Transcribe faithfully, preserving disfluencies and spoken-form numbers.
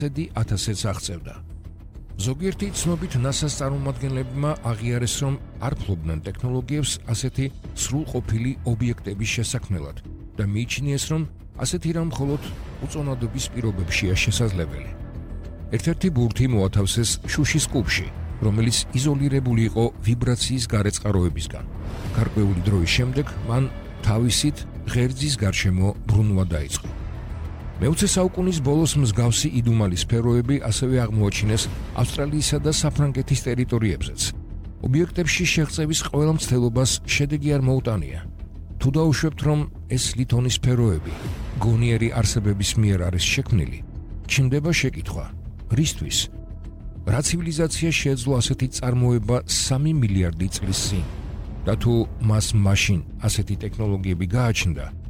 დი ათასებს აღწევდა. ზოგიერთი ცნობით ნასას წარმომადგენლებმა აღიარეს, რომ არ ფლობდნენ ტექნოლოგიებს ასეთი სრულყოფილი ობიექტების შესაქმნელად და მიიჩნიეს, რომ ასეთი რამ მხოლოდ უწონადობის პირობებშია შესაძლებელი. ერთ-ერთი ბურთი მოათავსეს შუშის კუბში, რომელიც იზოლირებული იყო ვიბრაციის გარეწყაროებისგან. გარკვეული დროის შემდეგ მან თავისით ღერძის გარშემო ბრუნვა დაიწყო. მეოცე საუკუნის ბოლოს მსგავსი იდუმალი სფეროები ასევე აღმოაჩინეს ავსტრალიისა და საფრანგეთის ტერიტორიებზეც. ობიექტებში შეღწევის ყველა მცდელობას შედეგი არ მოუტანია. თუ დაუშვებთ, რომ ეს ლითონის სფეროები გონიერი არსებების მიერ არის შექმნილი, ჩნდება შეკითხვა, რისთვის? რა ცივილიზაცია შეეძლო ასეთი წარმოება სამი მილიარდი წლის წინ? და თუ მას მაშინ ასეთი ტექნოლოგიები გააჩნდა,